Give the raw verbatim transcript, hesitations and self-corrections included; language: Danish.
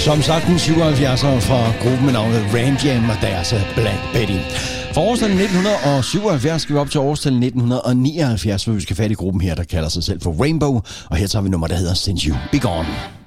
Som sagt en syvoghalvfjerdser fra gruppen med navnet Ram Jam og deres Black Betty. Fra årstallet nitten syvoghalvfjerds skal vi op til årstallet nitten nioghalvfjerds, hvor vi skal fat i gruppen her, der kalder sig selv for Rainbow. Og her tager vi nummer, der hedder Since You Be Gone.